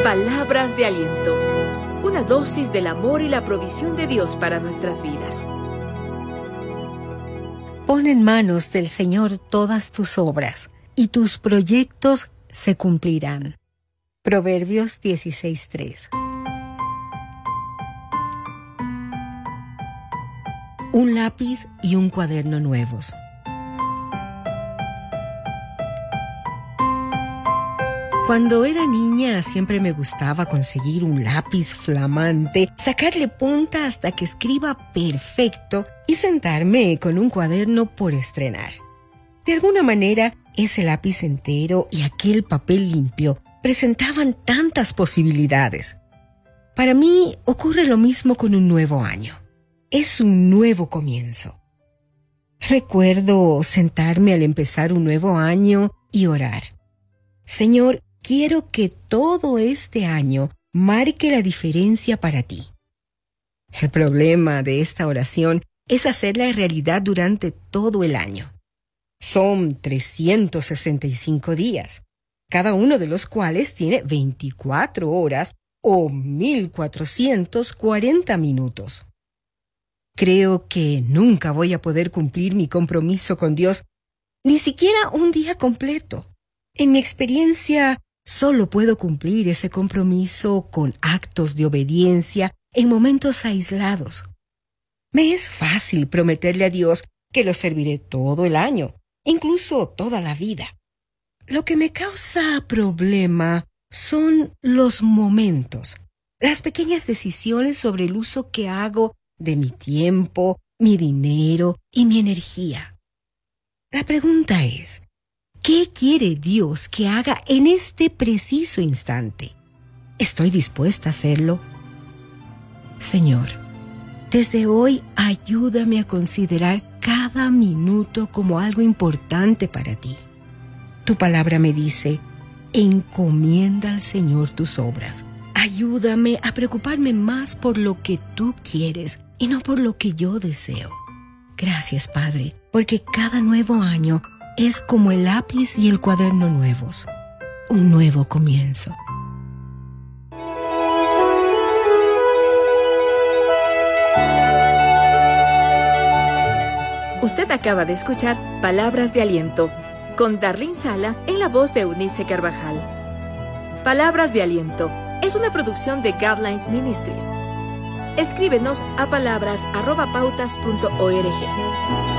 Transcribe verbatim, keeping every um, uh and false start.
Palabras de aliento. Una dosis del amor y la provisión de Dios para nuestras vidas. Pon en manos del Señor todas tus obras, y tus proyectos se cumplirán. Proverbios dieciséis tres. Un lápiz y un cuaderno nuevos. Cuando era niña siempre me gustaba conseguir un lápiz flamante, sacarle punta hasta que escriba perfecto y sentarme con un cuaderno por estrenar. De alguna manera, ese lápiz entero y aquel papel limpio presentaban tantas posibilidades. Para mí ocurre lo mismo con un nuevo año. Es un nuevo comienzo. Recuerdo sentarme al empezar un nuevo año y orar. Señor, quiero que todo este año marque la diferencia para ti. El problema de esta oración es hacerla realidad durante todo el año. Son trescientos sesenta y cinco días, cada uno de los cuales tiene veinticuatro horas o mil cuatrocientos cuarenta minutos. Creo que nunca voy a poder cumplir mi compromiso con Dios, ni siquiera un día completo. En mi experiencia, solo puedo cumplir ese compromiso con actos de obediencia en momentos aislados. Me es fácil prometerle a Dios que lo serviré todo el año, incluso toda la vida. Lo que me causa problema son los momentos, las pequeñas decisiones sobre el uso que hago de mi tiempo, mi dinero y mi energía. La pregunta es, ¿qué quiere Dios que haga en este preciso instante? ¿Estoy dispuesta a hacerlo? Señor, desde hoy ayúdame a considerar cada minuto como algo importante para ti. Tu palabra me dice, encomienda al Señor tus obras. Ayúdame a preocuparme más por lo que tú quieres y no por lo que yo deseo. Gracias, Padre, porque cada nuevo año es como el lápiz y el cuaderno nuevos, un nuevo comienzo. Usted acaba de escuchar Palabras de Aliento, con Darlene Sala en la voz de Eunice Carvajal. Palabras de Aliento es una producción de Guidelines Ministries. Escríbenos a palabras arroba pautas punto org.